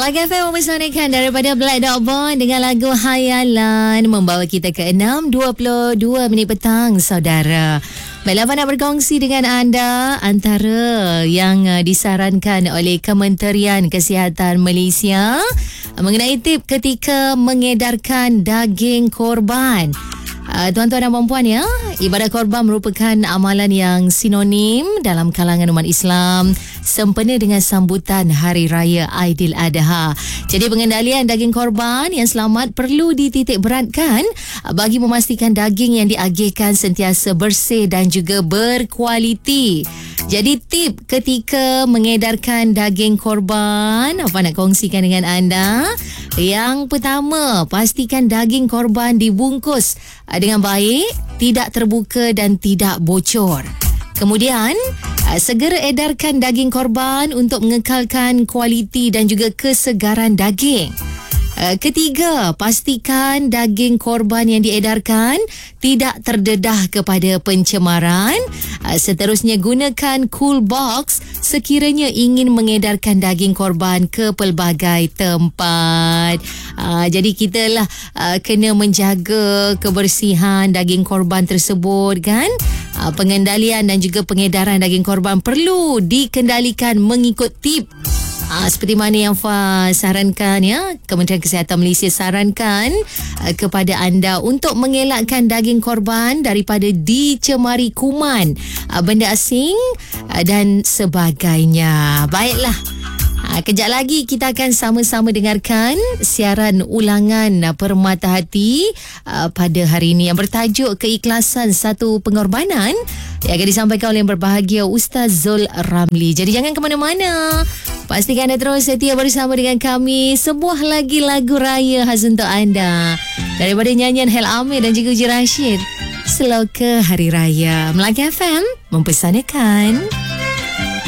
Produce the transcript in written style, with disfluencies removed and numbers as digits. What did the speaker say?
Melaka FM mempersanakan daripada Black Dog Boy dengan lagu Hayalan membawa kita ke 6.22 minit petang, saudara. Baiklah, nak berkongsi dengan anda antara yang disarankan oleh Kementerian Kesihatan Malaysia mengenai tip ketika mengedarkan daging korban. Tuan-tuan dan puan-puan ya, ibadah korban merupakan amalan yang sinonim dalam kalangan umat Islam sempena dengan sambutan Hari Raya Aidiladha. Jadi pengendalian daging korban yang selamat perlu dititik beratkan bagi memastikan daging yang diagihkan sentiasa bersih dan juga berkualiti. Jadi tip ketika mengedarkan daging korban, apa nak kongsikan dengan anda? Yang pertama, pastikan daging korban dibungkus dengan baik, tidak terbuka dan tidak bocor. Kemudian, segera edarkan daging korban untuk mengekalkan kualiti dan juga kesegaran daging. Ketiga, pastikan daging korban yang diedarkan tidak terdedah kepada pencemaran. Seterusnya, gunakan cool box sekiranya ingin mengedarkan daging korban ke pelbagai tempat. Jadi kita lah kena menjaga kebersihan daging korban tersebut kan. Pengendalian dan juga pengedaran daging korban perlu dikendalikan mengikut tip seperti mana yang sarankan ya, Kementerian Kesihatan Malaysia sarankan kepada anda untuk mengelakkan daging korban daripada dicemari kuman, benda asing dan sebagainya. Baiklah. Kejap lagi kita akan sama-sama dengarkan siaran ulangan Permata Hati pada hari ini yang bertajuk Keikhlasan Satu Pengorbanan yang akan disampaikan oleh yang berbahagia Ustaz Zul Ramli. Jadi jangan ke mana-mana. Pastikan anda terus setia bersama dengan kami. Sebuah lagi lagu raya khas untuk anda daripada nyanyian Hel Amir dan juga Uji Rashid. Seloka Hari Raya. Melaka FM mempersanakan.